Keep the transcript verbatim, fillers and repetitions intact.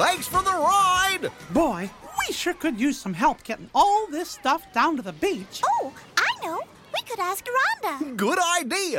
Thanks for the ride! Boy, we sure could use some help getting all this stuff down to the beach. Oh, I know. We could ask Rhonda. Good idea.